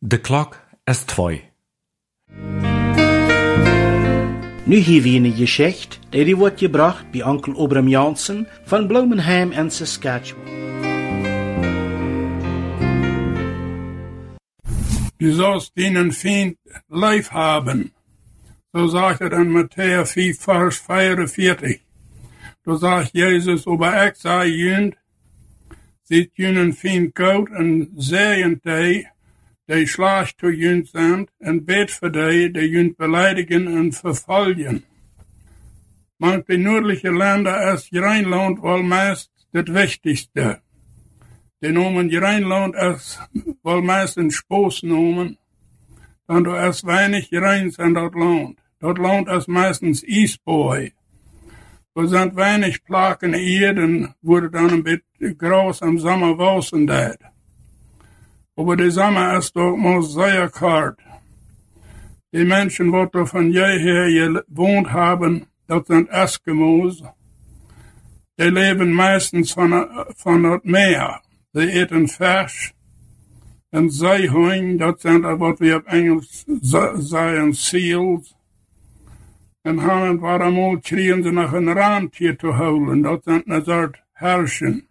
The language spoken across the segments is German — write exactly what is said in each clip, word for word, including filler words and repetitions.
De klok is twee. Nu hier wie een geschicht, die wordt gebracht bij onkel Obram Jansen van Bloemenheim en Saskatchewan. Du sollst ihnen Feind lief haben. So sagt er in Matthäus vier, Vers vierundvierzig. Da sagt Jesus, aber ich sei jünd, sieht jünen Feind gut und sehen die, die schlecht zu jünd sind, und bet für die, die jünd beleidigen und verfolgen. Manche nördliche Länder ist Rheinland wohl meist das Wichtigste. Die noemen Rheinland als wohl meistens Spoß noemen, dann du erst wenig Rheins in dat Land. Dat Land ist meistens Eastboy. Wir sind wenig Plaken Erden, wurde dann ein bisschen groß im Sommer wachsen dat. Aber der Sommer ist doch mal sehr kalt. Die Menschen, die da von jeher gewohnt haben, das sind Eskimos. Die leben meistens von, von das Meer. Sie eten Fisch und Seehunde, das sind, was wir auf Englisch sagen, Seals. Und haben wir einmal kriegen sie nach ein Rentier zu holen, das sind eine Art Herrchen.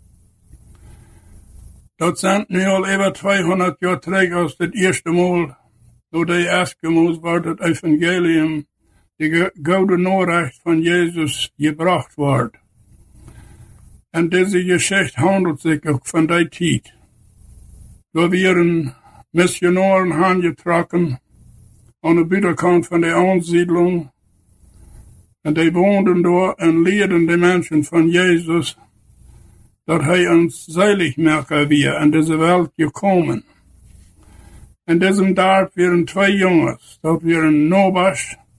Das sind nu al über zweihundert Jahre zurück, als das erste Mal, durch die Eskimos war das Evangelium, die gute Nachricht von Jesus gebracht wird. Und diese Geschichte handelt sich auch von der Zeit. Da wären Missionaren angetroffen an der Büderkant von der Ansiedlung. Und die wohnten da und lehrten die Menschen von Jesus, dass er uns selig machen wir in diese Welt gekommen. In diesem Dorf wären zwei Jungs, das wären Nobasch